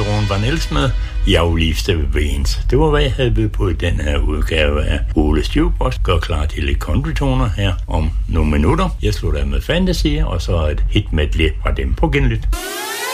Rune Van Elsmed. Jeg livste Veins. Det var, hvad jeg havde ved på i den her udgave af Ole Stjøbros. Gør klar til lidt countrytoner her om nogle minutter. Jeg slutter med Fantasy, og så et hit medley fra dem på genlyt.